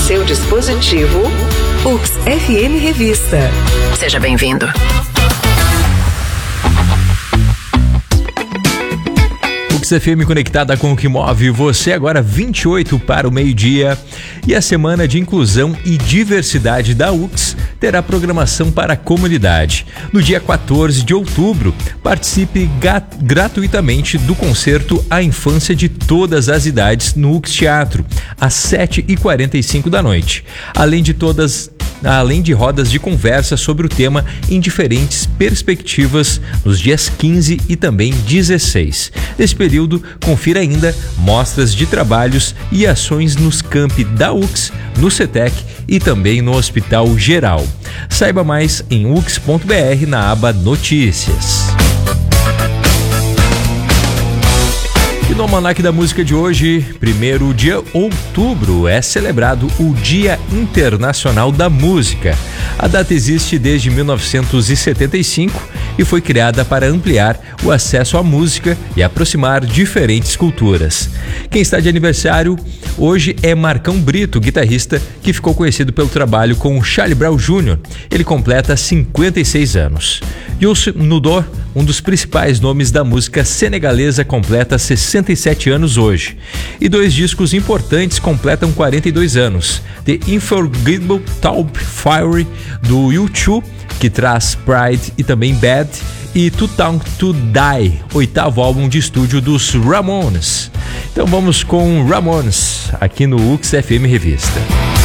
seu dispositivo. UX FM Revista. Seja bem-vindo. UX FM conectada com o que move você, agora 28 para o meio-dia. E a Semana de Inclusão e Diversidade da UX terá programação para a comunidade. No dia 14 de outubro, participe gratuitamente do concerto A Infância de Todas as Idades no UX Teatro, às 7h45 da noite. Além de rodas de conversa sobre o tema em diferentes perspectivas nos dias 15 e também 16. Nesse período, confira ainda mostras de trabalhos e ações nos campi da UX, no CETEC e também no Hospital Geral. Saiba mais em ux.br na aba Notícias. E no Almanac da Música de hoje, 1º de outubro, é celebrado o Dia Internacional da Música. A data existe desde 1975 e foi criada para ampliar o acesso à música e aproximar diferentes culturas. Quem está de aniversário hoje é Marcão Brito, guitarrista que ficou conhecido pelo trabalho com o Charlie Brown Jr. Ele completa 56 anos. Youssou N'Dour, um dos principais nomes da música senegalesa, completa 67 anos hoje. E 2 discos importantes completam 42 anos. The Unforgettable Top Fire, do U2, que traz Pride e também Bad, e Too Young to Die, 8º álbum de estúdio dos Ramones. Então vamos com Ramones, aqui no UX FM Revista.